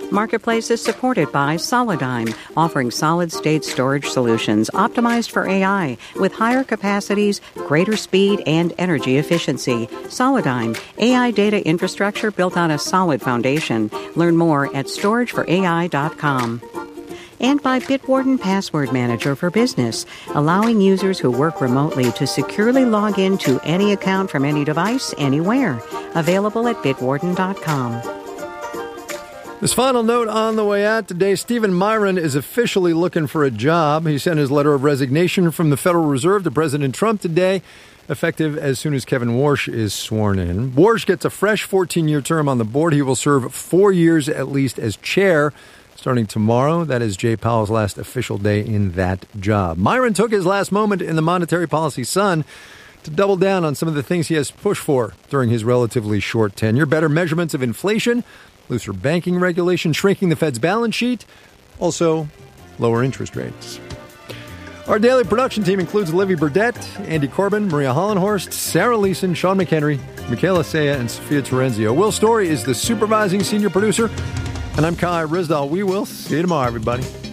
Marketplace is supported by Solidigm, offering solid-state storage solutions optimized for AI with higher capacities, greater speed, and energy efficiency. Solidigm, AI data infrastructure built on a solid foundation. Learn more at storageforai.com. And by Bitwarden Password Manager for Business, allowing users who work remotely to securely log in to any account from any device, anywhere. Available at bitwarden.com. This final note on the way out today, Stephen Myron is officially looking for a job. He sent his letter of resignation from the Federal Reserve to President Trump today, effective as soon as Kevin Warsh is sworn in. Warsh gets a fresh 14-year term on the board. He will serve 4 years at least as chair. Starting tomorrow, that is Jay Powell's last official day in that job. Myron took his last moment in the monetary policy sun to double down on some of the things he has pushed for during his relatively short tenure. Better measurements of inflation, looser banking regulation, shrinking the Fed's balance sheet, also lower interest rates. Our daily production team includes Olivia Burdett, Andy Corbin, Maria Hollenhorst, Sarah Leeson, Sean McHenry, Michaela Saya, and Sophia Terenzio. Will Story is the supervising senior producer. And I'm Kai Rizdal. We will see you tomorrow, everybody.